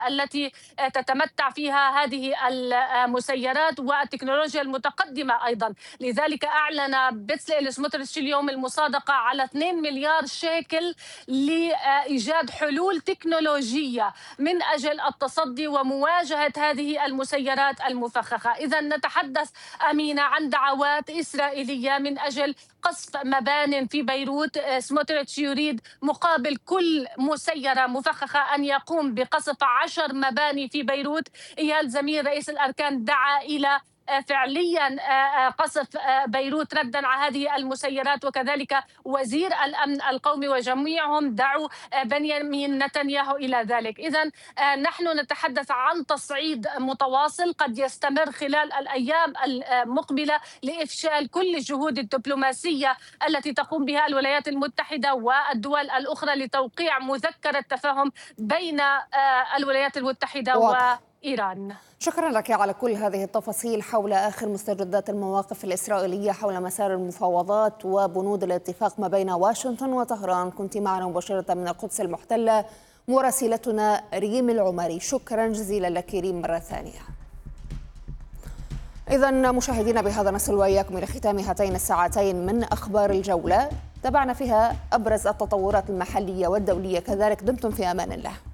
التي تتمتع فيها هذه المسيرات والتكنولوجيا المتقدمة أيضا. لذلك أعلن بيتسليل سموتريتش اليوم المصادقة على 2 مليار شيكل لإيجاد حلول تكنولوجية من أجل التصدي ومواجهة هذه المسيرات المفخخة. إذا نتحدث أمينة عن دعوات إسرائيلية من أجل قصف مبان في بيروت. سموتريتش يريد مقابل كل مسيرة مفخخة أن يقوم بقصف 10 مباني في بيروت. إيال زمير رئيس الأركان دعا إلى فعليا قصف بيروت ردا على هذه المسيرات، وكذلك وزير الأمن القومي، وجميعهم دعوا بنيامين نتنياهو إلى ذلك. إذا نحن نتحدث عن تصعيد متواصل قد يستمر خلال الأيام المقبلة لإفشال كل الجهود الدبلوماسية التي تقوم بها الولايات المتحدة والدول الأخرى لتوقيع مذكرة تفاهم بين الولايات المتحدة واضح. وإيران. شكرا لك على كل هذه التفاصيل حول آخر مستجدات المواقف الإسرائيلية حول مسار المفاوضات وبنود الاتفاق ما بين واشنطن وطهران. كنت معنا مباشرة من القدس المحتلة مراسلتنا ريم العمري. شكرا جزيلا لك ريم مرة ثانية. إذا مشاهدينا بهذا نصل وإياكم إلى ختام هاتين الساعتين من أخبار الجولة، تابعنا فيها أبرز التطورات المحلية والدولية، كذلك دمتم في أمان الله.